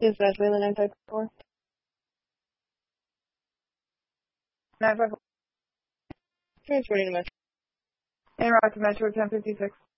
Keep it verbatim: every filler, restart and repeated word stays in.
Is that really nine five four? nine five four. Transporting the message. En route to Metro ten fifty-six.